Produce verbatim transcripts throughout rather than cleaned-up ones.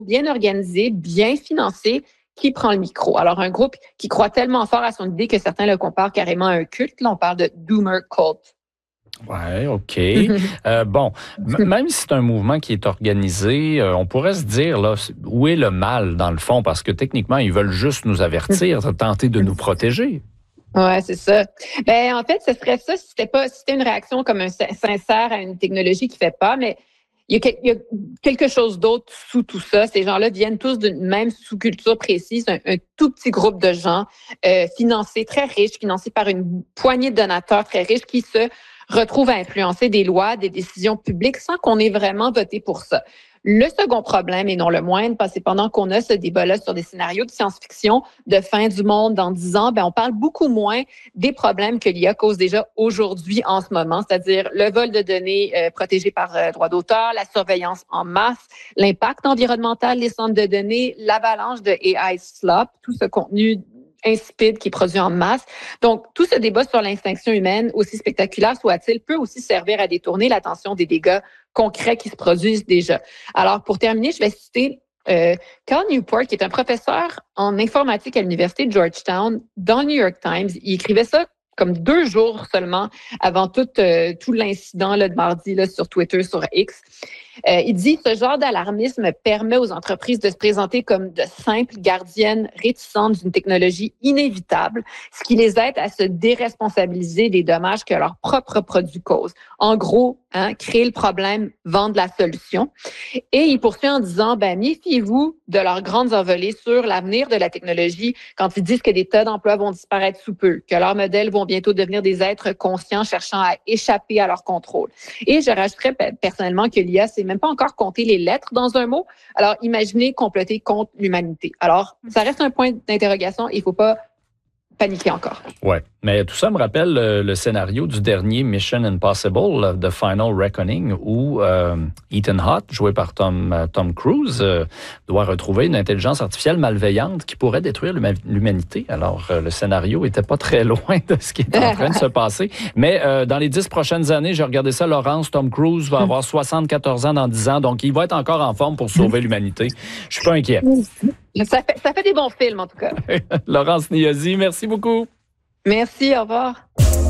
bien organisé, bien financé, qui prend le micro. Alors, un groupe qui croit tellement fort à son idée que certains le comparent carrément à un culte. Là, on parle de Doomer Cult. Ouais, OK. euh, bon, m- même si c'est un mouvement qui est organisé, euh, on pourrait se dire, là, où est le mal, dans le fond? Parce que techniquement, ils veulent juste nous avertir, tenter de nous protéger. Ouais, c'est ça. Ben, en fait, ce serait ça si c'était pas, si c'était une réaction comme un sincère à une technologie qui fait pas, mais il y a, que, il y a quelque chose d'autre sous tout ça. Ces gens-là viennent tous d'une même sous-culture précise, un, un tout petit groupe de gens euh, financés, très riches, financés par une poignée de donateurs très riches qui se retrouvent à influencer des lois, des décisions publiques sans qu'on ait vraiment voté pour ça. Le second problème, et non le moindre, parce que pendant qu'on a ce débat-là sur des scénarios de science-fiction de fin du monde dans dix ans, ben on parle beaucoup moins des problèmes que l'I A cause déjà aujourd'hui en ce moment, c'est-à-dire le vol de données euh, protégées par euh, droit d'auteur, la surveillance en masse, l'impact environnemental des centres de données, l'avalanche de A I slop, tout ce contenu insipide qui est produit en masse. Donc, tout ce débat sur l'extinction humaine, aussi spectaculaire soit-il, peut aussi servir à détourner l'attention des dégâts concrets qui se produisent déjà. Alors, pour terminer, je vais citer euh, Cal Newport, qui est un professeur en informatique à l'Université de Georgetown, dans le New York Times. Il écrivait ça comme deux jours seulement avant tout, euh, tout l'incident là, de mardi là, sur Twitter, sur X. Euh, il dit « Ce genre d'alarmisme permet aux entreprises de se présenter comme de simples gardiennes réticentes d'une technologie inévitable, ce qui les aide à se déresponsabiliser des dommages que leurs propres produits causent. En gros, hein, créer le problème, vendre la solution. » Et il poursuit en disant ben, « Méfiez-vous de leurs grandes envolées sur l'avenir de la technologie quand ils disent que des tas d'emplois vont disparaître sous peu, que leurs modèles vont bientôt devenir des êtres conscients cherchant à échapper à leur contrôle. » Et je rajouterais personnellement que l'I A, c'est même pas encore compter les lettres dans un mot. Alors, imaginez comploter contre l'humanité. Alors, ça reste un point d'interrogation. Il ne faut pas paniquer encore. Oui, mais tout ça me rappelle le, le scénario du dernier Mission Impossible, The Final Reckoning, où euh, Ethan Hunt, joué par Tom, euh, Tom Cruise, euh, doit retrouver une intelligence artificielle malveillante qui pourrait détruire l'humanité. Alors, euh, le scénario était pas très loin de ce qui est en train de se passer. Mais euh, dans les dix prochaines années, j'ai regardé ça, Laurence, Tom Cruise va avoir soixante-quatorze ans dans dix ans, donc il va être encore en forme pour sauver l'humanité. Je suis pas inquiet. Ça fait, ça fait des bons films, en tout cas. Laurence Niazi, merci beaucoup. Merci, au revoir.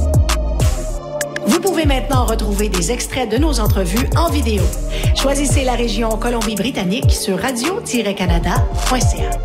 Vous pouvez maintenant retrouver des extraits de nos entrevues en vidéo. Choisissez la région Colombie-Britannique sur radio tiret canada point c a.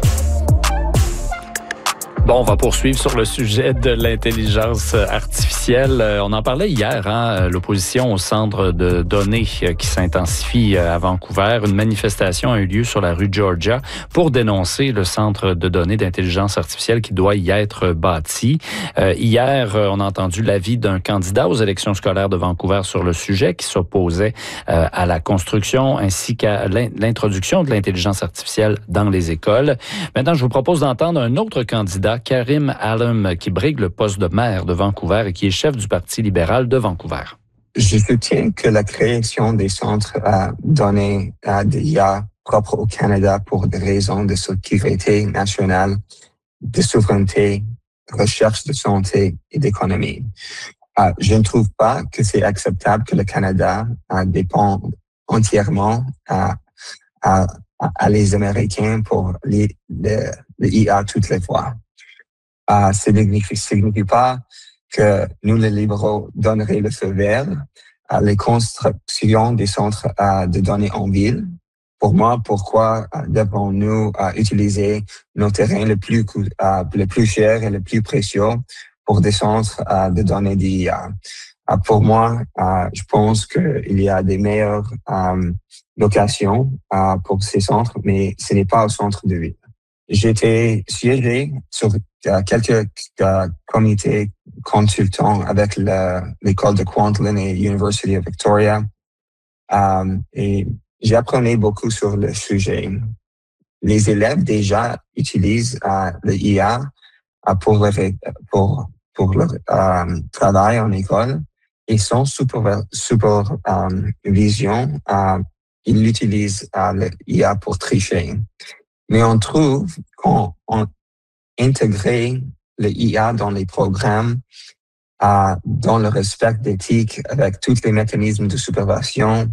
Bon, on va poursuivre sur le sujet de l'intelligence artificielle. On en parlait hier, hein, l'opposition au centre de données qui s'intensifie à Vancouver. Une manifestation a eu lieu sur la rue Georgia pour dénoncer le centre de données d'intelligence artificielle qui doit y être bâti. Euh, hier, on a entendu l'avis d'un candidat aux élections scolaires de Vancouver sur le sujet qui s'opposait euh, à la construction ainsi qu'à l'introduction de l'intelligence artificielle dans les écoles. Maintenant, je vous propose d'entendre un autre candidat, Karim Allen, qui brigue le poste de maire de Vancouver et qui est chef du Parti libéral de Vancouver. Je soutiens que la création des centres à données à d'I A propres au Canada pour des raisons de sécurité nationale, de souveraineté, recherche de santé et d'économie. Euh, je ne trouve pas que c'est acceptable que le Canada euh, dépend entièrement à, à, à les Américains pour les, les, les I A toutes les fois. Euh, ça ne signifie pas que nous, les libéraux, donnerions le feu vert à la construction des centres euh, de données en ville. Pour moi, pourquoi euh, devons-nous euh, utiliser nos terrains les plus, euh, les plus chers et les plus précieux pour des centres euh, de données d'I A? Euh, pour moi, euh, je pense qu'il y a des meilleures euh, locations euh, pour ces centres, mais ce n'est pas au centre de ville. J'étais siégé sur euh, quelques euh, comités consultants avec l'école de Kwantlen et University of Victoria euh, et j'ai appris beaucoup sur le sujet. Les élèves déjà utilisent euh, le I A euh, pour leur, pour, pour leur euh, travail en école et sans supervision, super, euh, euh, ils utilisent euh, le I A pour tricher. Mais on trouve qu'on on intégrait le I A dans les programmes, euh, dans le respect d'éthique avec tous les mécanismes de supervision,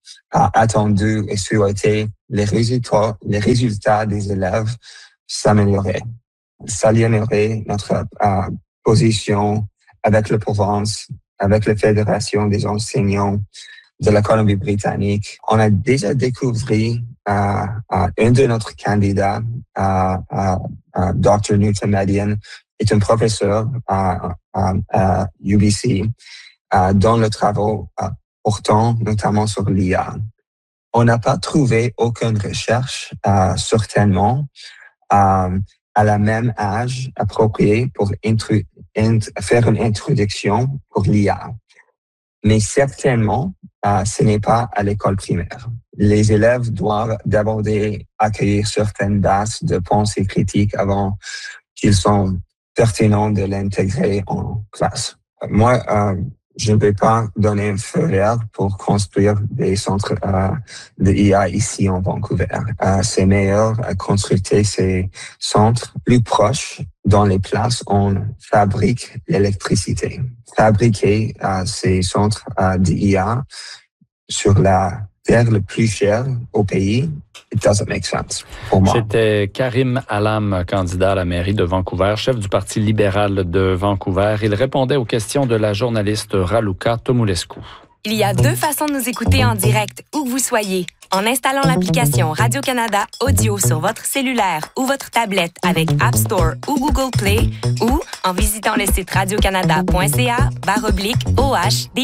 uh, attendus et souhaités, les résultats, les résultats des élèves s'amélioreraient. S'améliorer notre uh, position avec la province, avec la Fédération des enseignants de la Colombie-Britannique. On a déjà découvert uh, uh, un de notre candidats, uh, uh, uh, docteur Newton Median, est un professeur à, à, à U B C uh, dont le travail uh, portant notamment sur l'I A. On n'a pas trouvé aucune recherche uh, certainement uh, à la même âge approprié pour intru- int- faire une introduction pour l'I A. Mais certainement, uh, ce n'est pas à l'école primaire. Les élèves doivent d'abord accueillir certaines bases de pensée critique avant qu'ils sont pertinents de l'intégrer en classe. Moi, euh, je ne vais pas donner un feu vert pour construire des centres euh, de I A ici en Vancouver. Euh, c'est meilleur à construire ces centres plus proches dans les places où on fabrique l'électricité. Fabriquer euh, ces centres euh, de I A sur la terre le plus chère au pays, it doesn't make sense pour moi. C'était Karim Alam, candidat à la mairie de Vancouver, chef du Parti libéral de Vancouver. Il répondait aux questions de la journaliste Raluca Tomulescu. Il y a deux façons de nous écouter en direct, où que vous soyez. En installant l'application Radio-Canada Audio sur votre cellulaire ou votre tablette avec App Store ou Google Play, ou en visitant le site radiocanada point c a barre oblique O H D